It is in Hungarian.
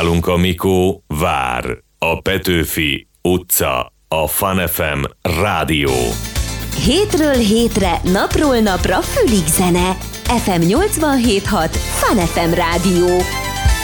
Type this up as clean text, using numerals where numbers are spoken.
nálunk a Mikó vár. A Petőfi utca, a Fun FM rádió. Hétről hétre, napról napra fülig zene. FM 87.6 Fun FM rádió.